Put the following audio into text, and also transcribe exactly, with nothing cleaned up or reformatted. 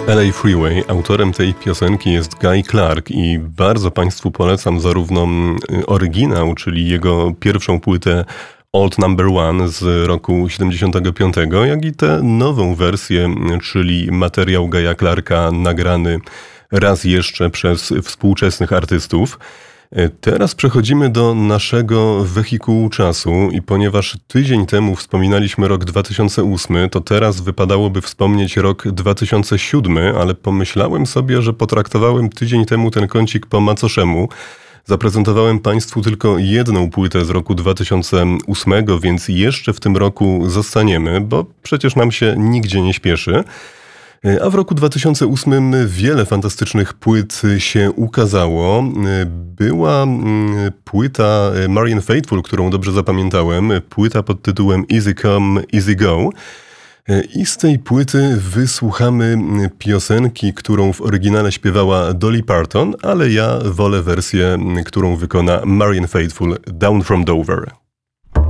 L A Freeway, autorem tej piosenki jest Guy Clark i bardzo Państwu polecam zarówno oryginał, czyli jego pierwszą płytę Old Number One z roku siedemdziesiątego piątego, jak i tę nową wersję, czyli materiał Guy'a Clarka nagrany raz jeszcze przez współczesnych artystów. Teraz przechodzimy do naszego wehikułu czasu i ponieważ tydzień temu wspominaliśmy rok dwa tysiące ósmy, to teraz wypadałoby wspomnieć rok dwa tysiące siódmy, ale pomyślałem sobie, że potraktowałem tydzień temu ten kącik po macoszemu. Zaprezentowałem Państwu tylko jedną płytę z roku dwa tysiące ósmego, więc jeszcze w tym roku zostaniemy, bo przecież nam się nigdzie nie śpieszy. A w roku dwa tysiące ósmym wiele fantastycznych płyt się ukazało. Była płyta Marianne Faithfull, którą dobrze zapamiętałem, płyta pod tytułem Easy Come, Easy Go. I z tej płyty wysłuchamy piosenki, którą w oryginale śpiewała Dolly Parton, ale ja wolę wersję, którą wykona Marianne Faithfull, Down from Dover.